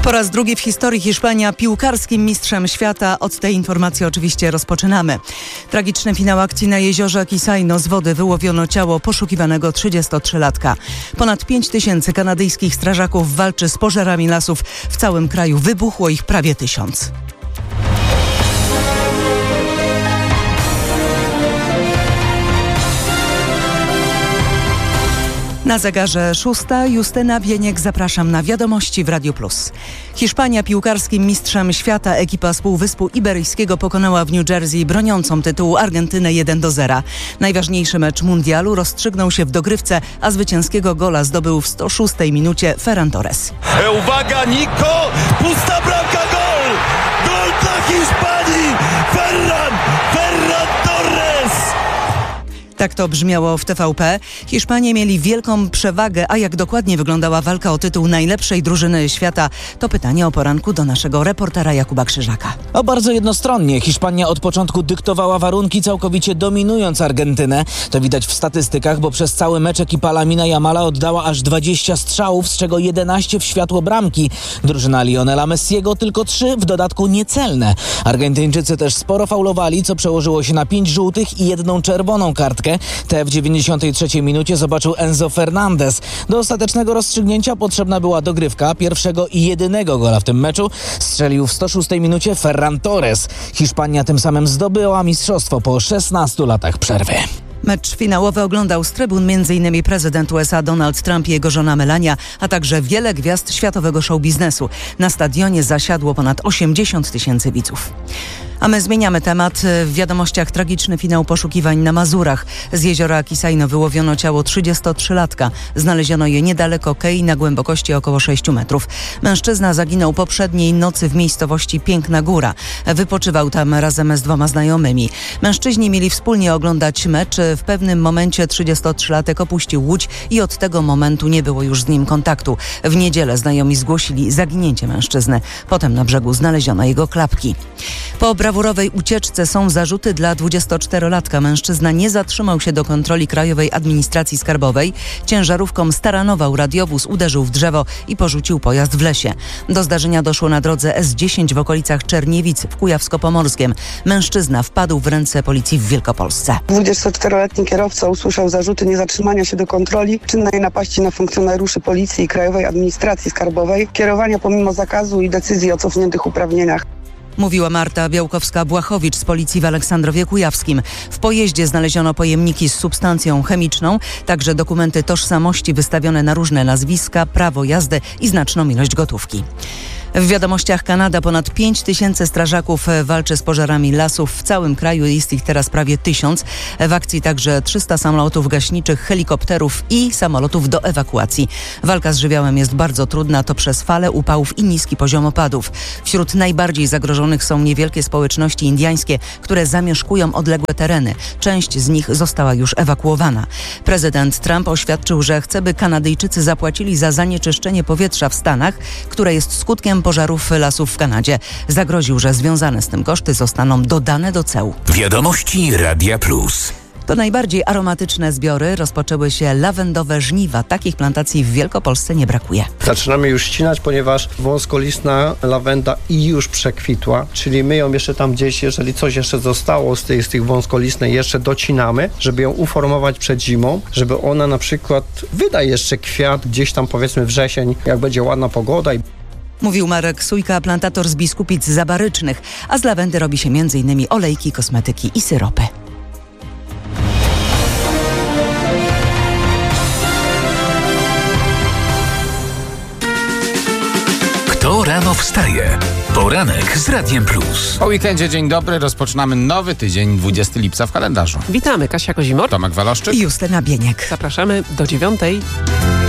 Po raz drugi w historii Hiszpania piłkarskim mistrzem świata. Od tej informacji oczywiście rozpoczynamy. Tragiczny finał akcji na jeziorze Kisajno. Z wody wyłowiono ciało poszukiwanego 33-latka. Ponad 5 tysięcy kanadyjskich strażaków walczy z pożarami lasów. W całym kraju wybuchło ich prawie 1000. Na zegarze 6. Justyna Wieniek, zapraszam na wiadomości w Radio Plus. Hiszpania piłkarskim mistrzem świata. Ekipa z Półwyspu Iberyjskiego pokonała w New Jersey broniącą tytułu Argentynę 1-0. Najważniejszy mecz mundialu rozstrzygnął się w dogrywce, a zwycięskiego gola zdobył w 106 minucie Ferran Torres. Uwaga, Nico! Pusta bramka, gol! Gol dla Hiszpanii! Ferran Torres! Tak to brzmiało w TVP. Hiszpanie mieli wielką przewagę, a jak dokładnie wyglądała walka o tytuł najlepszej drużyny świata, to pytanie o poranku do naszego reportera Jakuba Krzyżaka. Bardzo jednostronnie. Hiszpania od początku dyktowała warunki, całkowicie dominując Argentynę. To widać w statystykach, bo przez cały mecz ekipa Lamina Yamala oddała aż 20 strzałów, z czego 11 w światło bramki. Drużyna Lionela Messiego tylko 3, w dodatku niecelne. Argentyńczycy też sporo faulowali, co przełożyło się na 5 żółtych i 1 czerwoną kartkę. Tę w 93 minucie zobaczył Enzo Fernandez. Do ostatecznego rozstrzygnięcia potrzebna była dogrywka. Pierwszego i jedynego gola w tym meczu strzelił w 106 minucie Ferran Torres. Hiszpania tym samym zdobyła mistrzostwo po 16 latach przerwy. Mecz finałowy oglądał z trybun m.in. prezydent USA Donald Trump i jego żona Melania, a także wiele gwiazd światowego show biznesu. Na stadionie zasiadło ponad 80 tysięcy widzów. A my zmieniamy temat. W wiadomościach tragiczny finał poszukiwań na Mazurach. Z jeziora Kisajno wyłowiono ciało 33-latka. Znaleziono je niedaleko kei na głębokości około 6 metrów. Mężczyzna zaginął poprzedniej nocy w miejscowości Piękna Góra. Wypoczywał tam razem z 2 znajomymi. Mężczyźni mieli wspólnie oglądać mecz. W pewnym momencie 33-latek opuścił łódź i od tego momentu nie było już z nim kontaktu. W niedzielę znajomi zgłosili zaginięcie mężczyzny. Potem na brzegu znaleziono jego klapki. Po brawurowej ucieczce są zarzuty dla 24-latka. Mężczyzna nie zatrzymał się do kontroli Krajowej Administracji Skarbowej. Ciężarówką staranował radiowóz, uderzył w drzewo i porzucił pojazd w lesie. Do zdarzenia doszło na drodze S10 w okolicach Czerniewic w Kujawsko-Pomorskiem. Mężczyzna wpadł w ręce policji w Wielkopolsce. 24-letni kierowca usłyszał zarzuty niezatrzymania się do kontroli, czynnej napaści na funkcjonariuszy policji i Krajowej Administracji Skarbowej, kierowania pomimo zakazu i decyzji o cofniętych uprawnieniach. Mówiła Marta Białkowska-Błachowicz z policji w Aleksandrowie Kujawskim. W pojeździe znaleziono pojemniki z substancją chemiczną, także dokumenty tożsamości wystawione na różne nazwiska, prawo jazdy i znaczną ilość gotówki. W wiadomościach Kanada ponad 5 tysięcy strażaków walczy z pożarami lasów. W całym kraju jest ich teraz prawie 1000. W akcji także 300 samolotów gaśniczych, helikopterów i samolotów do ewakuacji. Walka z żywiołem jest bardzo trudna, to przez fale upałów i niski poziom opadów. Wśród najbardziej zagrożonych są niewielkie społeczności indyjskie, które zamieszkują odległe tereny. Część z nich została już ewakuowana. Prezydent Trump oświadczył, że chce, by Kanadyjczycy zapłacili za zanieczyszczenie powietrza w Stanach, które jest skutkiem pożarów lasów w Kanadzie. Zagroził, że związane z tym koszty zostaną dodane do ceł. Wiadomości Radia Plus. To najbardziej aromatyczne zbiory. Rozpoczęły się lawendowe żniwa. Takich plantacji w Wielkopolsce nie brakuje. Zaczynamy już ścinać, ponieważ wąskolistna lawenda i już przekwitła, czyli my ją jeszcze tam gdzieś, jeżeli coś jeszcze zostało z tych wąskolistnej, jeszcze docinamy, żeby ją uformować przed zimą, żeby ona na przykład wyda jeszcze kwiat gdzieś tam powiedzmy wrzesień, jak będzie ładna pogoda. Mówił Marek Sujka, plantator z Biskupic Zabarycznych, a z lawendy robi się m.in. olejki, kosmetyki i syropy. Kto rano wstaje? Poranek z Radiem Plus. Po weekendzie, dzień dobry, rozpoczynamy nowy tydzień, 20 lipca w kalendarzu. Witamy, Kasia Kozimor, Tomek Waloszczyk i Justyna Bieniek. zapraszamy do 9:00.